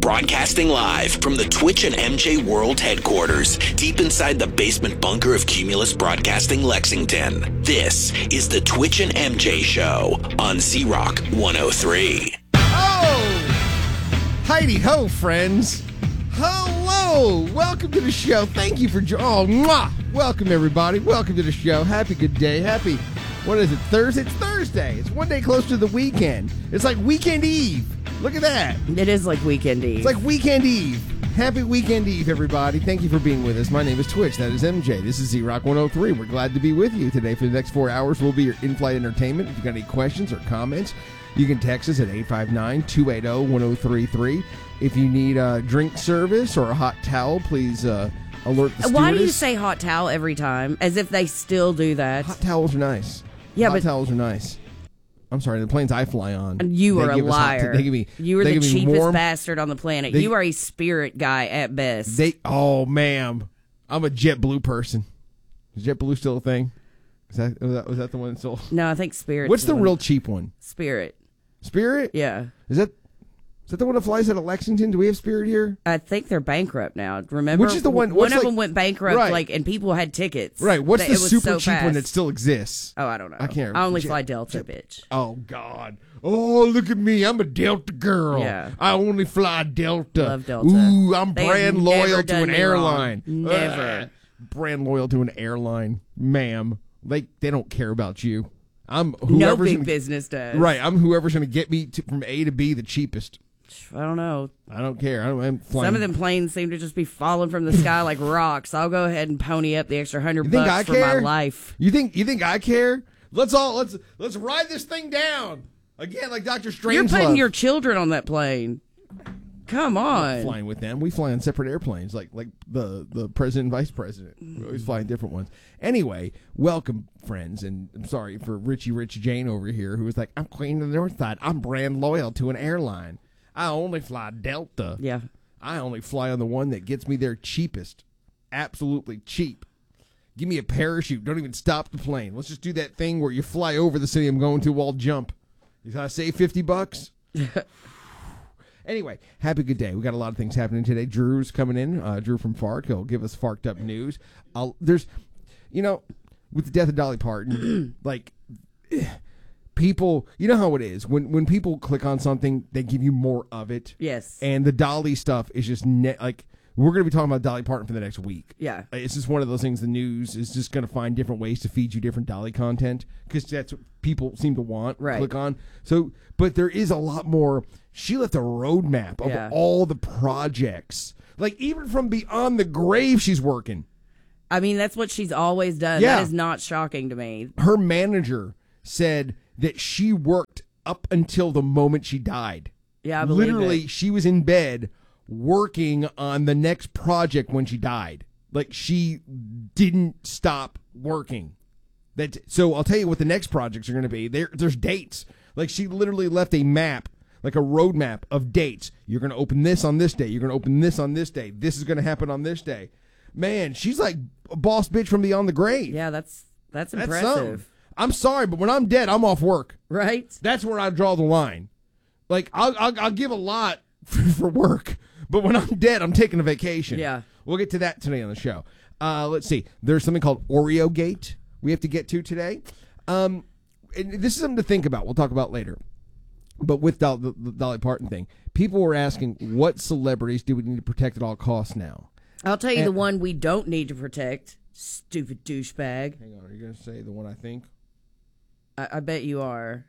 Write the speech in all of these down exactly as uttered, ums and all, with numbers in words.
Broadcasting live from the Twitch and M J World headquarters, deep inside the basement bunker of Cumulus Broadcasting Lexington. This is the Twitch and M J Show on Z-Rock one oh three. Oh! Heidi ho, friends. Hello! Welcome to the show. Thank you for jo- Oh, mwah! Welcome, everybody. Welcome to the show. Happy good day. Happy, what is it, Thursday? It's Thursday. It's one day close to the weekend. It's like weekend eve. Look at that. It is like weekend eve. It's like weekend eve. Happy weekend eve, everybody. Thank you for being with us. My name is Twitch. That is M J. This is Z-Rock one oh three. We're glad to be with you today. For the next four hours, we'll be your in-flight entertainment. If you've got any questions or comments, you can text us at eight five nine, two eight zero, one zero three three. If you need a drink service or a hot towel, please uh, alert the stewardess. Why do you say hot towel every time? As if they still do that. Hot towels are nice. Yeah, hot but towels are nice. I'm sorry, the planes I fly on. You are a Hot, liar. they give me, you are they the give me cheapest warm, bastard on the planet. they, you are a Spirit guy at best. They, oh, ma'am. I'm a JetBlue person. Is JetBlue still a thing? Is that, was that, was that the one that's still? No, I think Spirit. What's the real cheap one? Spirit. Spirit? Yeah. Is that is that the one that flies out of Lexington? Do we have Spirit here? I think they're bankrupt now. Remember? Which is the one? One what's of like, them went bankrupt, right. like, and people had tickets. Right. What's That- the it was super so cheap fast. one that still exists? Oh, I don't know. I can't. I only Jet- fly Delta, Jet- bitch. Oh, God. Oh, look at me. I'm a Delta girl. Yeah. I only fly Delta. Love Delta. Ooh, I'm They have brand never loyal to done an me airline. wrong. Never. Ugh. Brand loyal to an airline. Ma'am. They, they don't care about you. I'm whoever's No big gonna, business does. Right. I'm whoever's going to get me to, from A to B the cheapest. I don't know. I don't care. I don't, I'm flying. Some of them planes seem to just be falling from the sky like rocks. I'll go ahead and pony up the extra hundred You think bucks I for care? my life. You think you think I care? Let's all let's let's ride this thing down again, like Doctor Strangelove. You're putting your children on that plane. Come I'm on. not flying with them. We fly on separate airplanes, like like the the president and vice president. We always fly in different ones. Anyway, welcome, friends, and I'm sorry for Richie Rich Jane over here, who was like, "I'm Queen of the North Side. I'm brand loyal to an airline. I only fly Delta. Yeah. I only fly on the one that gets me there cheapest, absolutely cheap. Give me a parachute. Don't even stop the plane. Let's just do that thing where you fly over the city I'm going to while jump. Did I save fifty bucks? Anyway, happy good day. We got a lot of things happening today. Drew's coming in. Uh, Drew from Fark. He'll give us Farked up news. I'll, there's, you know, with the death of Dolly Parton, like, people, you know how it is. When when people click on something, they give you more of it. Yes. And the Dolly stuff is just, ne- like, we're going to be talking about Dolly Parton for the next week. Yeah. It's just one of those things, the news is just going to find different ways to feed you different Dolly content because that's what people seem to want. Right. Click on. So, but there is a lot more. She left a roadmap of Yeah. all the projects. Like, even from Beyond the Grave, she's working. I mean, that's what she's always done. Yeah. That is not shocking to me. Her manager said that she worked up until the moment she died. Yeah, I believe Literally, it. she was in bed working on the next project when she died. Like, she didn't stop working. That so I'll tell you what the next projects are going to be. There, there's dates. Like, she literally left a map, like a roadmap of dates. You're going to open this on this day. You're going to open this on this day. This is going to happen on this day. Man, she's like a boss bitch from Beyond the Grave. Yeah, that's that's That's impressive. something. I'm sorry, but when I'm dead, I'm off work. Right? That's where I draw the line. Like, I'll, I'll, I'll give a lot for, for work, but when I'm dead, I'm taking a vacation. Yeah. We'll get to that today on the show. Uh, let's see. There's something called Oreo Gate we have to get to today. Um, and this is something to think about. We'll talk about later. But with Dol- the, the Dolly Parton thing, people were asking, what celebrities do we need to protect at all costs now? I'll tell you And- the one we don't need to protect. Stupid douchebag. Hang on. Are you going to say the one I think? I, I bet you are.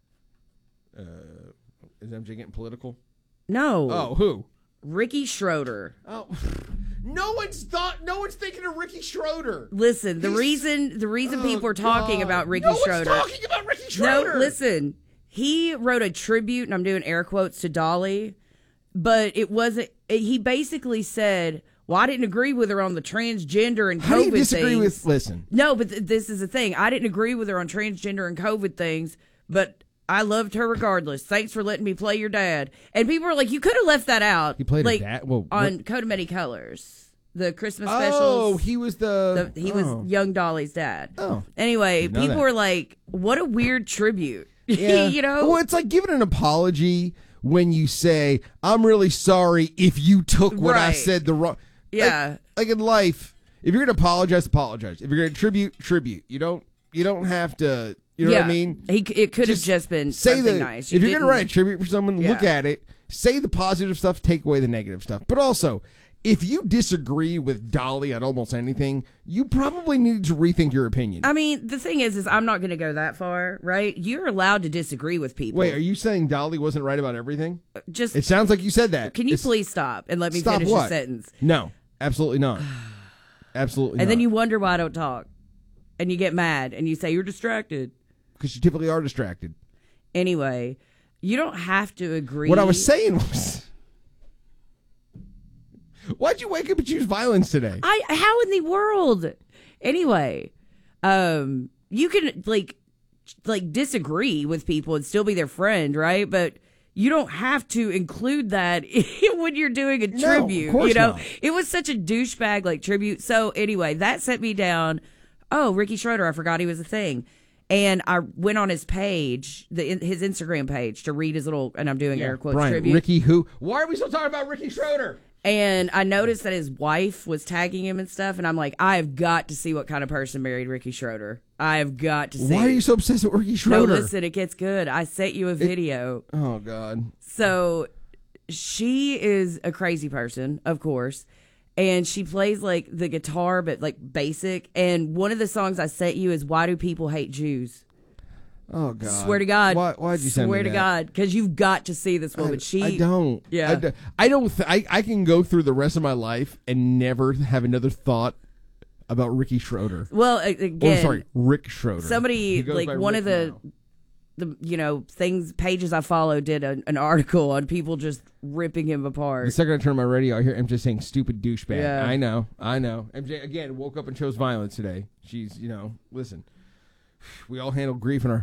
Uh, is M J getting political? No. Oh, who? Ricky Schroeder. Oh, no one's thought. No one's thinking of Ricky Schroeder. Listen, the He's- reason the reason Oh, people are talking God. about Ricky no Schroeder. one's talking about Ricky Schroeder. No, listen. He wrote a tribute, and I'm doing air quotes to Dolly, but it wasn't. He basically said, "Well, I didn't agree with her on the transgender and COVID How do you disagree things." with? Listen, No, but th- this is the thing. I didn't agree with her on transgender and COVID things, but I loved her regardless. Thanks for letting me play your dad. And people were like, "You could have left that out." He played her like, dad? Well, on what- Coat of Many Colors, the Christmas oh, specials. he was the. The, he oh. was young Dolly's dad. Oh. Anyway, Didn't know people that. were like, "What a weird tribute." Yeah. You know? Well, it's like giving an apology when you say, I'm really sorry if you took what I Right. said the wrong. Yeah. Like, like in life, if you're going to apologize, apologize. If you're going to tribute, tribute. You don't you don't have to, you know yeah. what I mean? He, it could have just been say something the, nice. If You you're going to didn't- write a tribute for someone, Yeah. look at it. Say the positive stuff, take away the negative stuff. But also, if you disagree with Dolly on almost anything, you probably need to rethink your opinion. I mean, the thing is, is I'm not going to go that far, right? You're allowed to disagree with people. Wait, are you saying Dolly wasn't right about everything? Just It sounds like you said that. can you It's- please stop and let me stop finish what? the sentence? No, absolutely not. Absolutely And not. then you wonder why I don't talk, and you get mad and you say you're distracted. Because you typically are distracted. Anyway, you don't have to agree. What I was saying was, why'd you wake up and choose violence today? I how in the world? Anyway, um, you can like like disagree with people and still be their friend, right? But you don't have to include that when you're doing a No, of tribute. course You know, not. it was such a douchebag like tribute. So anyway, that set me down. Oh, Ricky Schroeder, I forgot he was a thing. And I went on his page, the his Instagram page, to read his little, and I'm doing air quotes, Brian, tribute. Ricky who? Why are we still talking about Ricky Schroeder? And I noticed that his wife was tagging him and stuff, and I'm like, I have got to see what kind of person married Ricky Schroeder. I have got to see. Why are you so obsessed with Ricky No, Schroeder? listen, it gets good. I sent you a video. Oh, God. So she is a crazy person, of course. And she plays like the guitar, but like basic. And one of the songs I sent you is "Why Do People Hate Jews?" Oh, God. Swear to God. Why, why'd you send Swear me to that? God, because you've got to see this woman. I, she, I don't. Yeah. I, do- I don't. Th- I, I can go through the rest of my life and never have another thought about Ricky Schroeder. Well, a- Oh, again, sorry, Rick Schroeder. somebody He goes like by one Rick of the now. the you know things pages I follow did a, an article on people just ripping him The apart. second I turn my radio, I hear M J saying "stupid douchebag." Yeah. I know, I know. M J again woke up and chose violence today. She's, you know, listen. We all handle grief in our.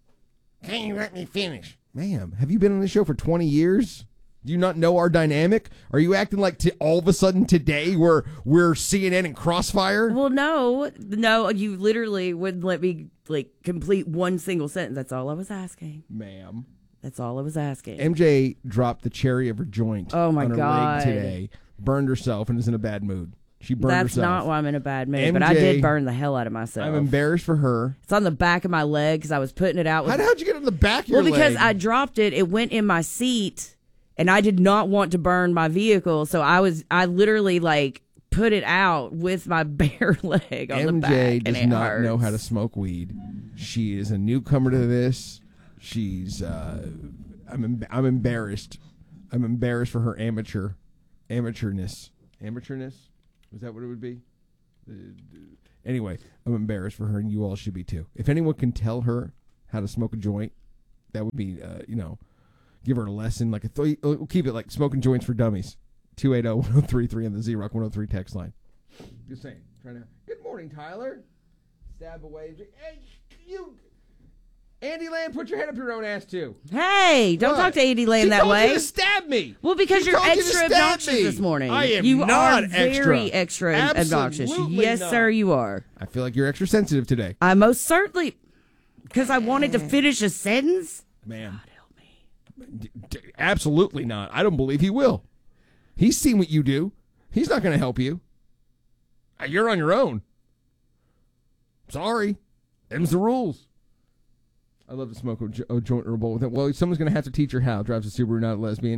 Can you let me finish, ma'am? Have you been on this show for twenty years? Do you not know our dynamic? Are you acting like t- all of a sudden today we're we're C N N and Crossfire? Well, no, no, you literally wouldn't let me like complete one single sentence. That's all I was asking. Ma'am. That's all I was asking. M J dropped the cherry of her joint Oh, my on her God. leg today, burned herself, and is in a bad mood. She burned That's herself. not why I'm in a bad mood, but I M J, did burn the hell out of myself. I'm embarrassed for her. It's on the back of my leg because I was putting it out with. How, how'd you get on the back of your well, because leg? I dropped it, it went in my seat, and I did not want to burn my vehicle, so I was, I literally like put it out with my bare leg on the M back. J and does it not hurts. know how to smoke weed. She is a newcomer to this. She's. Uh, I'm. Em- I'm embarrassed. I'm embarrassed for her amateur, amateurness. Amateurness. Is that what it would be? Uh, anyway, I'm embarrassed for her, and you all should be too. If anyone can tell her how to smoke a joint, that would be, uh, you know, give her a lesson. Like a th- we'll keep it like smoking joints for dummies. two eight zero, one zero three three on the Z-Rock one oh three text line. Just saying. Trying to. Good morning, Tyler. Stab away. Hey, you. Andy Land, put your head up your own ass too. Hey, don't What? talk to Andy Lamb She that told way. You to stab me. Well, because She you're told you to extra stab obnoxious me. this morning. I am you not are extra. very extra and obnoxious. Absolutely Yes, not. sir, you are. I feel like you're extra sensitive today, I most certainly, because I wanted to finish a sentence. ma'am. God help me. D- d- absolutely not. I don't believe he will. He's seen what you do. He's not going to help you. Uh, You're on your own. Sorry. Them's the rules. I love to smoke a, jo- a joint or a bowl with it. Well, someone's going to have to teach her how. Drives a Subaru, not a lesbian.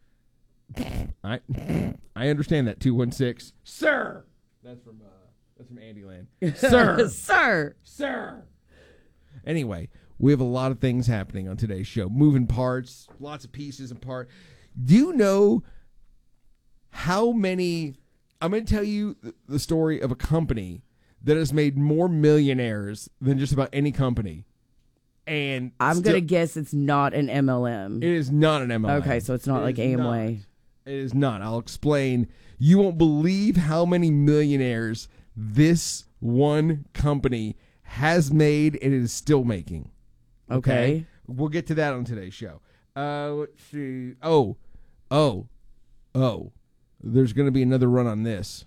I I understand that, two one six. Sir! That's from, uh, that's from Andyland. Sir! Sir. Sir! Anyway, we have a lot of things happening on today's show. Moving parts, lots of pieces and parts. Do you know how many... I'm going to tell you th- the story of a company that has made more millionaires than just about any company. And I'm still- going to guess it's not an M L M. It is not an M L M. Okay, so it's not It like is Amway. not. It is not. I'll explain. You won't believe how many millionaires this one company has made and is still making. Okay. We'll get to that on today's show. Uh, let's see. Oh, oh, oh. There's going to be another run on this.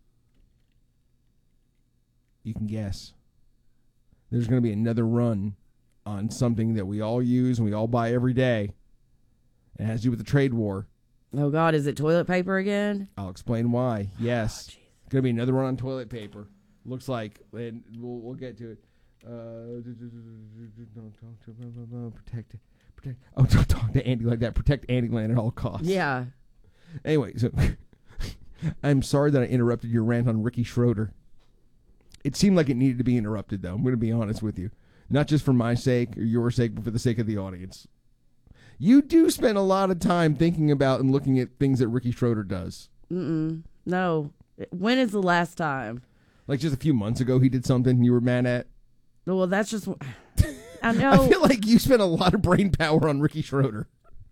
You can guess. There's going to be another run on something that we all use and we all buy every day. It has to do with the trade war. Oh, God, is it toilet paper again? I'll explain why. Yes. Oh, Going to be another one on toilet paper. Looks like, and we'll, we'll get to it. Uh, don't talk to blah, blah, blah, protect, protect. Oh, don't talk to Andy like that. Protect Andyland at all costs. Yeah. Anyway, so I'm sorry that I interrupted your rant on Ricky Schroeder. It seemed like it needed to be interrupted, though. I'm going to be honest with you. Not just for my sake or your sake, but for the sake of the audience. You do spend a lot of time thinking about and looking at things that Ricky Schroeder does. Mm-mm. No. When is the last time? Like just a few months ago, he did something you were mad at. Well, that's just... I know. I feel like you spent a lot of brain power on Ricky Schroeder.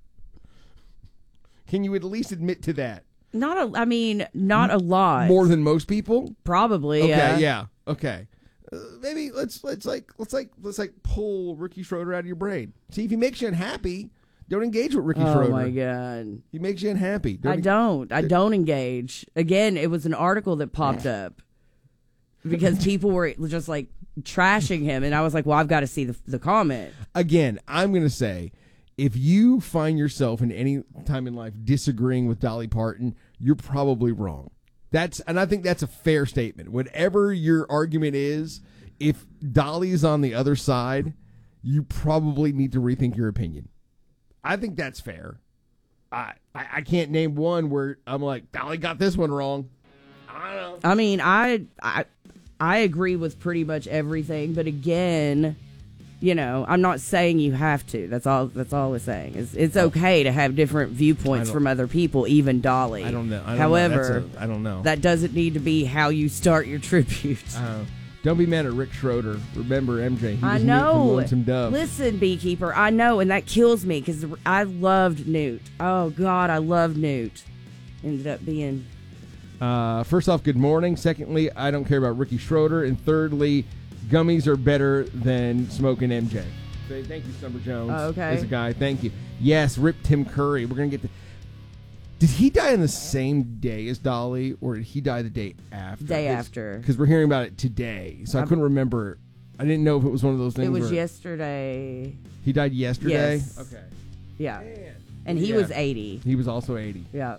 Can you at least admit to that? Not a... I mean, not a lot. More than most people? Probably, Okay, yeah. yeah. Okay. Uh, maybe let's let's like let's like let's like pull Ricky Schroeder out of your brain. See if he makes you unhappy. Don't engage with Ricky oh, Schroeder. Oh, my God. He makes you unhappy. Don't I en- don't. I don't engage. Again, it was an article that popped up because people were just like trashing him. And I was like, well, I've got to see the, the comment. Again, I'm going to say, if you find yourself in any time in life disagreeing with Dolly Parton, you're probably wrong. That's, and I think that's a fair statement. Whatever your argument is, if Dolly's on the other side, you probably need to rethink your opinion. I think that's fair. I, I I can't name one where I'm like, Dolly got this one wrong. I don't know. I mean, I I I agree with pretty much everything, but again, you know, I'm not saying you have to. That's all. That's all we're saying. It's it's okay to have different viewpoints from other people, even Dolly. I don't know. I don't However, know. That's a, I don't know. That doesn't need to be how you start your tribute. Uh, don't be mad at Rick Schroeder. Remember M J. He was I Newt know. from Lonesome Dove. Listen, Beekeeper, I know, and that kills me because I loved Newt. Oh God, I loved Newt. Ended up being. Uh, first off, good morning. Secondly, I don't care about Ricky Schroeder. And thirdly, gummies are better than smoking M J. Say thank you, Summer Jones. Oh, okay. There's a guy. Thank you. Yes, rip Tim Curry. We're gonna get the. Did he die on the same day as Dolly, or did he die the day after? Day after. Because we're hearing about it today, so I, I couldn't remember. I didn't know if it was one of those things. It was where yesterday. He died yesterday. Yes. Okay. Yeah. Man. And he Yeah. was eighty. He was also eighty. Yeah.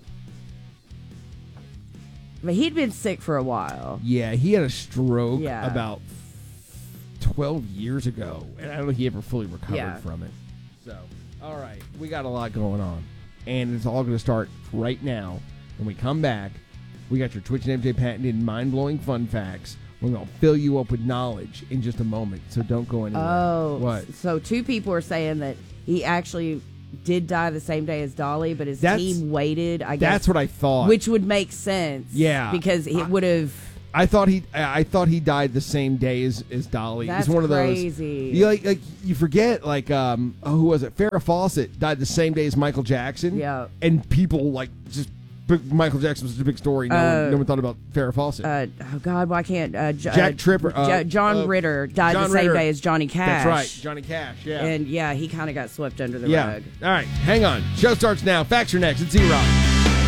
But he'd been sick for a while. Yeah, he had a stroke Yeah. about twelve years ago, and I don't think he ever fully recovered Yeah. from it. So, all right, we got a lot going on, and it's all going to start right now. When we come back, we got your Twitch and M J patented mind-blowing fun facts. We're going to fill you up with knowledge in just a moment, so don't go anywhere. Oh. What? So two people are saying that he actually did die the same day as Dolly, but his That's- team waited, I guess. That's what I thought. Which would make sense. Yeah. Because it I- would have... I thought he, I thought he died the same day as, as Dolly. That's it's one of crazy. those. You like, like you forget, like, um, oh, who was it? Farrah Fawcett died the same day as Michael Jackson. Yeah. And people like just Michael Jackson was such a big story. No, Uh, one, no one thought about Farrah Fawcett. Uh, oh, God, why can't... Uh, J- Jack uh, Tripper, uh, J- John uh, Ritter died John the same Ritter. day as Johnny Cash. That's right, Johnny Cash. Yeah. And, yeah, he kind of got swept under the yeah. rug. All right, hang on. Show starts now. Facts are next. It's Z-Rock.